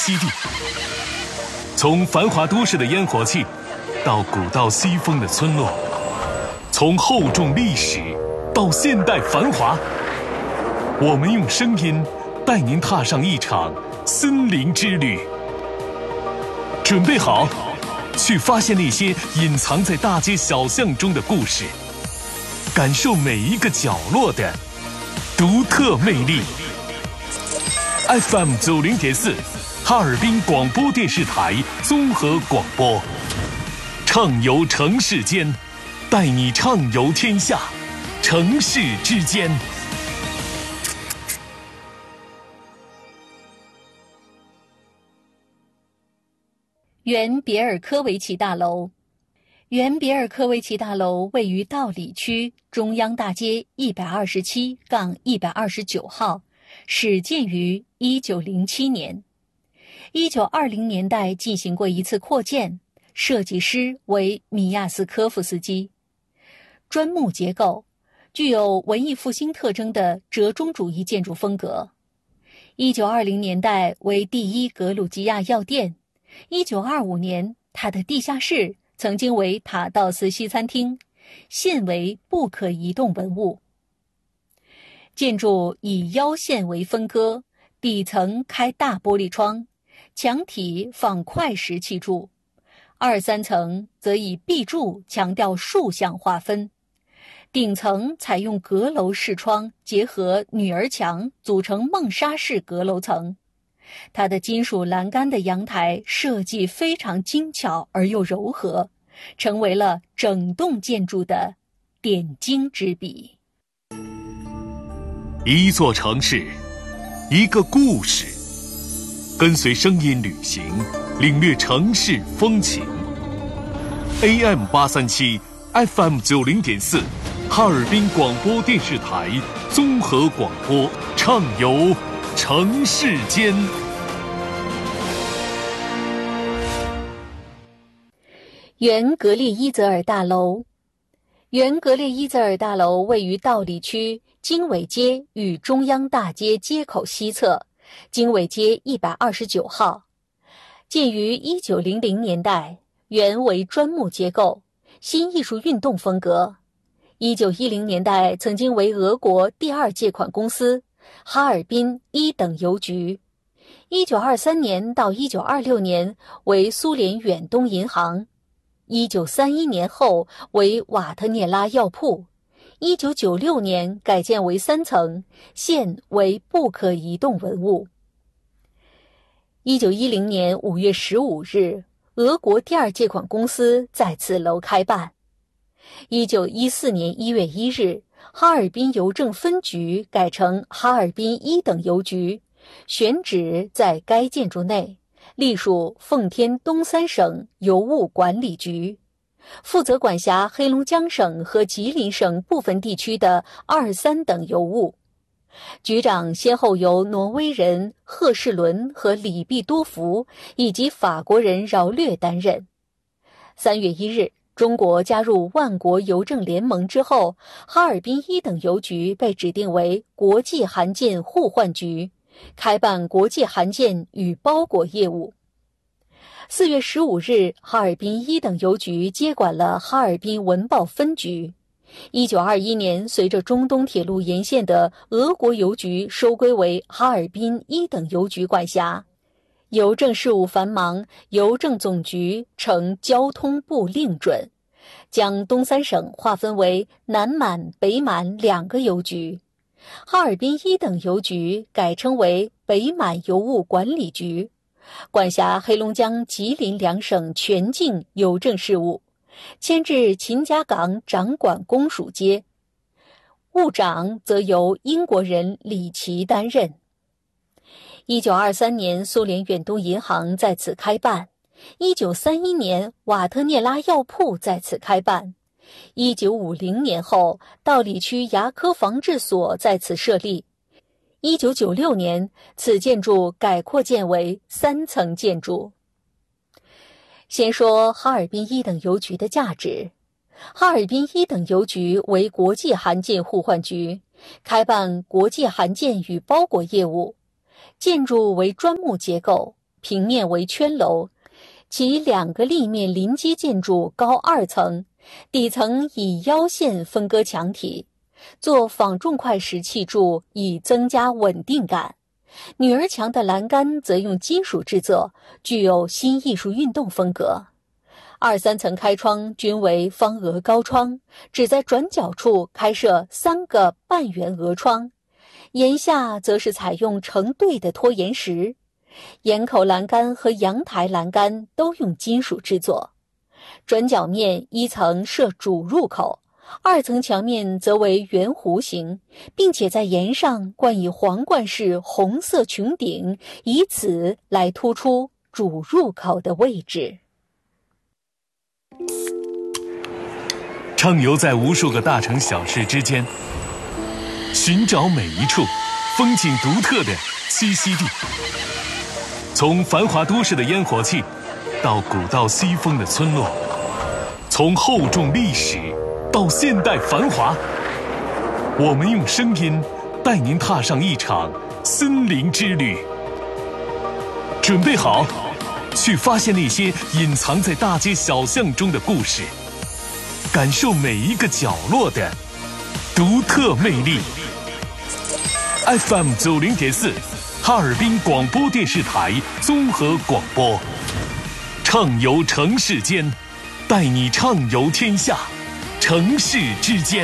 基地。从繁华都市的烟火气，到古道西风的村落，从厚重历史到现代繁华，我们用声音带您踏上一场森林之旅。准备好，去发现那些隐藏在大街小巷中的故事，感受每一个角落的独特魅力。FM 90.4，哈尔滨广播电视台综合广播，畅游城市间，带你畅游天下，城市之间。 原别尔科维奇大楼。原别尔科维奇大楼位于道里区中央大街127-129号，始建于1907年。1920年代进行过一次扩建，设计师为米亚斯科夫斯基。砖木结构，具有文艺复兴特征的折中主义建筑风格。1920年代为第一格鲁吉亚药店。1925年，它的地下室曾经为塔道斯西餐厅，现为不可移动文物。建筑以腰线为分割，底层开大玻璃窗，墙体仿块石砌筑，2、3层则以壁柱强调竖向划分，顶层采用阁楼式窗结合女儿墙组成梦莎式阁楼层。它的金属栏杆的阳台设计非常精巧而又柔和，成为了整栋建筑的点睛之笔。 一座城市，一个故事，跟随声音旅行，领略城市风情。AM 837 FM 90.4，哈尔滨广播电视台综合广播，畅游城市间。 原格列伊泽尔大楼。原格列伊泽尔大楼位于道里区经纬街与中央大街街口西侧，经纬街129号。建于1900年代，原为砖木结构，新艺术运动风格。1910年代曾经为俄国第2借款公司哈尔滨1等邮局。1923年到1926年为苏联远东银行。1931年后为瓦特涅拉药铺，1996年改建为3层，现为不可移动文物。1910年5月15日，俄国第2借款公司在此楼开办。1914年1月1日，哈尔滨邮政分局改成哈尔滨1等邮局，选址在该建筑内，隶属奉天东三省邮务管理局，负责管辖黑龙江省和吉林省部分地区的2、3等邮务。局长先后由挪威人赫士伦和里毕多夫以及法国人饶略担任。3月1日，中国加入万国邮政联盟之后，哈尔滨1等邮局被指定为国际函件互换局，开办国际函件与包裹业务。4月15日，哈尔滨1等邮局接管了哈尔滨文报分局。1921年，随着中东铁路沿线的俄国邮局收归为哈尔滨1等邮局管辖。邮政事务繁忙，邮政总局呈交通部令准，将东三省划分为南满、北满2个邮局。哈尔滨1等邮局改称为北满邮务管理局，管辖黑龙江、吉林2省全境邮政事务，迁至秦家岗掌管公署街，务长则由英国人李奇担任。1923年，苏联远东银行在此开办。1931年，瓦特涅拉药铺在此开办。1950年后，道里区牙科防治所在此设立。1996年，此建筑改扩建为3层建筑。先说哈尔滨1等邮局的价值。哈尔滨1等邮局为国际函件互换局，开办国际函件与包裹业务，建筑为砖木结构， 平面为圈楼，其两个立面临接建筑高2层，底层以腰线分割墙体，做仿重块石砌筑以增加稳定感。女儿墙的栏杆则用金属制作，具有新艺术运动风格。2、3层开窗均为方额高窗，只在转角处开设3个半圆额窗，檐下则是采用成对的拖檐石。檐口栏杆和阳台栏杆都用金属制作。转角面1层设主入口，2层墙面则为圆弧形，并且在檐上冠以皇冠式红色穹顶，以此来突出主入口的位置。 畅游在无数个大城小市之间，寻找每一处风景独特的栖息地。从繁华都市的烟火气，到古道西风的村落，从厚重历史到现代繁华，我们用声音带您踏上一场森林之旅。准备好，去发现那些隐藏在大街小巷中的故事，感受每一个角落的独特魅力。FM 90.4，哈尔滨广播电视台综合广播，畅游城市间，带你畅游天下，城市之间。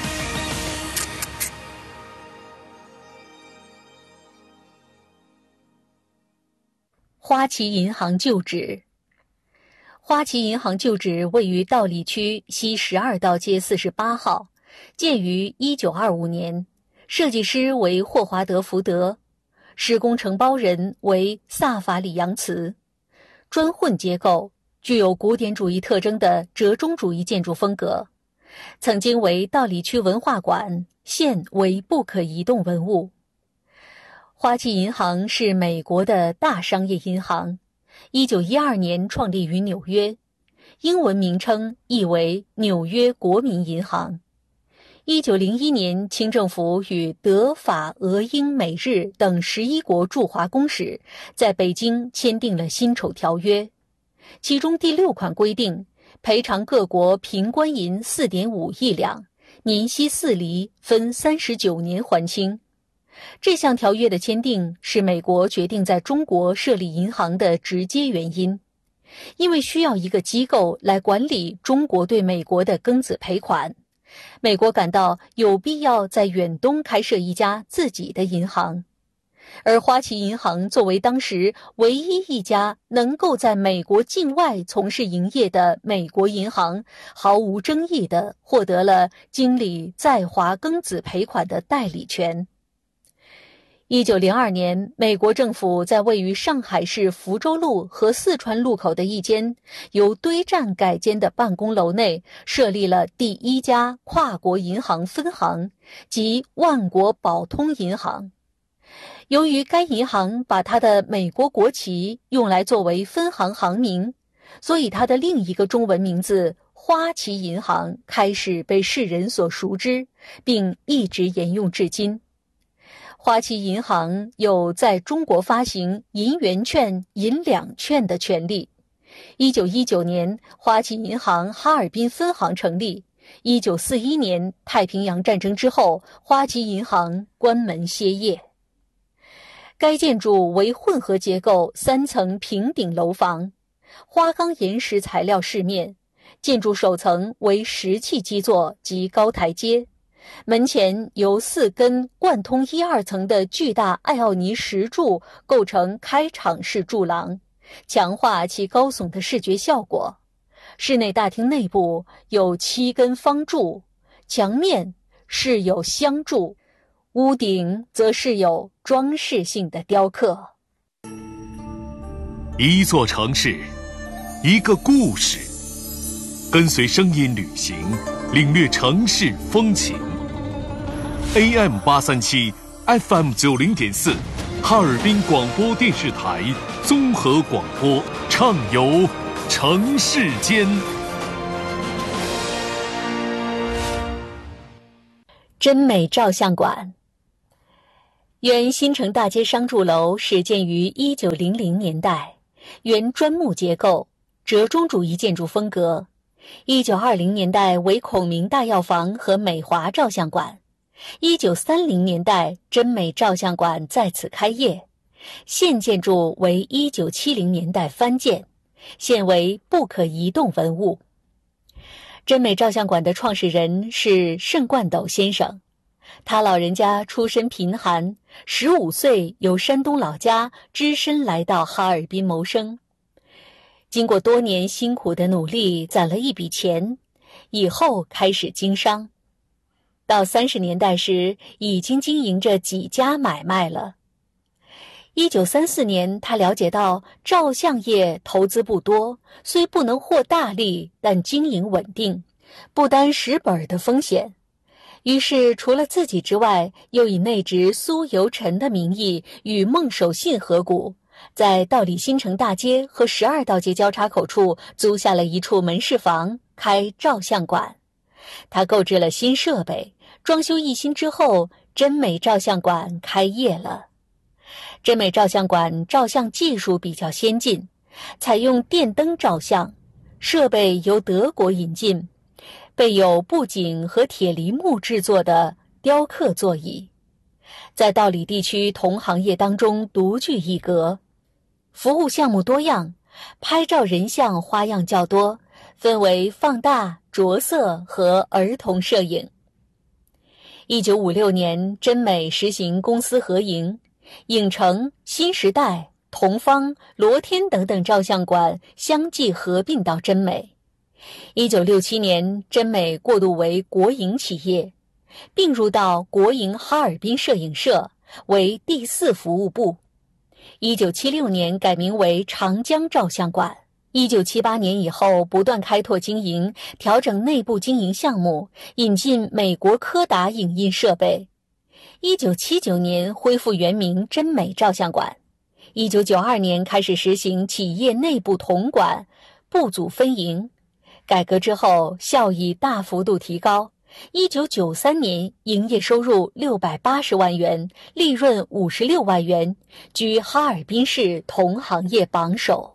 花旗银行旧址。花旗银行旧址位于道里区西12道街48号，建于1925年，设计师为霍华德·福德，施工承包人为萨法里扬茨。砖混结构，具有古典主义特征的折中主义建筑风格，曾经为道里区文化馆，现为不可移动文物。花旗银行是美国的大商业银行，1912年创立于纽约，英文名称译为纽约国民银行。1901年，清政府与德、法、俄、英、美、日等11国驻华公使在北京签订了辛丑条约，其中第6款规定，赔偿各国平官银 4.5 亿两，年息4厘，分39年还清。这项条约的签订是美国决定在中国设立银行的直接原因，因为需要一个机构来管理中国对美国的庚子赔款，美国感到有必要在远东开设一家自己的银行。而花旗银行作为当时唯一一家能够在美国境外从事营业的美国银行，毫无争议地获得了经理在华庚子赔款的代理权。1902年，美国政府在位于上海市福州路和四川路口的一间由堆栈改建的办公楼内设立了第1家跨国银行分行，即万国宝通银行。由于该银行把它的美国国旗用来作为分行行名，所以它的另一个中文名字花旗银行开始被世人所熟知，并一直沿用至今。花旗银行有在中国发行银元券、银两券的权利。1919年，花旗银行哈尔滨分行成立。1941年，太平洋战争之后，花旗银行关门歇业。该建筑为混合结构3层平顶楼房，花岗岩石材料饰面，建筑首层为石砌基座及高台阶。门前由4根贯通1、2层的巨大艾奥尼石柱构成开场式柱廊，强化其高耸的视觉效果。室内大厅内部有7根方柱，墙面饰有镶柱，屋顶则饰有装饰性的雕刻。 一座城市，一个故事，跟随声音旅行，领略城市风情。AM 837 FM 90.4，哈尔滨广播电视台综合广播，畅游城市间。 真美照相馆。原新城大街商住楼始建于1900年代， 原砖木结构，折中主义建筑风格。1920年代为孔明大药房和美华照相馆，1930年代真美照相馆在此开业，现建筑为1970年代翻建，现为不可移动文物。真美照相馆的创始人是盛冠斗先生，他老人家出身贫寒，15岁由山东老家只身来到哈尔滨谋生。经过多年辛苦的努力，攒了一笔钱，以后开始经商。到30年代时，已经经营着几家买卖了。1934年，他了解到照相业投资不多，虽不能获大利，但经营稳定，不担蚀本的风险。于是除了自己之外，又以内侄苏由臣的名义与孟守信合股，在道里新城大街和12道街交叉口处租下了一处门市房，开照相馆。他购置了新设备，装修一新之后，真美照相馆开业了。真美照相馆照相技术比较先进，采用电灯照相，设备由德国引进，备有布景和铁梨木制作的雕刻座椅，在道里地区同行业当中独具一格。服务项目多样，拍照人像花样较多，分为放大、着色和儿童摄影。1956年，真美实行公私合营，影城、新时代、同方、罗天等等照相馆相继合并到真美。1967年，真美过渡为国营企业，并入到国营哈尔滨摄影社，为第4服务部。1976年改名为长江照相馆。1978年以后不断开拓经营，调整内部经营项目，引进美国柯达影印设备。1979年恢复原名真美照相馆。1992年开始实行企业内部统管，部组分营。改革之后，效益大幅度提高。1993年营业收入680万元，利润56万元，居哈尔滨市同行业榜首。